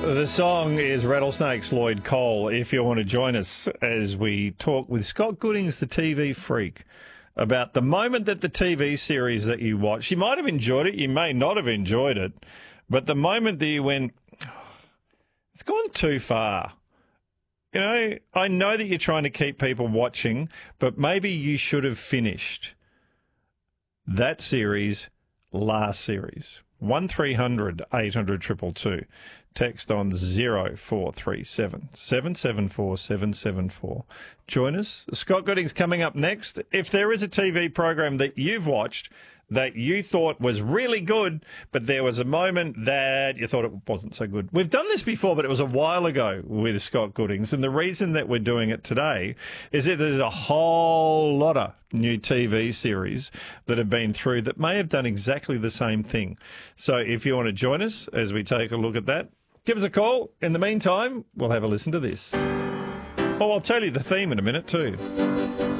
The song is Rattlesnakes, Lloyd Cole. If you want to join us as we talk with Scott Goodings, the TV freak, about the moment that the TV series that you watched, you might have enjoyed it, you may not have enjoyed it, but the moment that you went, it's gone too far. You know, I know that you're trying to keep people watching, but maybe you should have finished that series last series. 1300 800 222. Text on 0437 774 774. Join us. Scott Goodings coming up next. If there is a TV program that you've watched that you thought was really good, but there was a moment that you thought it wasn't so good. We've done this before, but it was a while ago with Scott Goodings. And the reason that we're doing it today is that there's a whole lot of new TV series that have been through that may have done exactly the same thing. So if you want to join us as we take a look at that, give us a call. In the meantime, we'll have a listen to this. Oh, I'll tell you the theme in a minute too.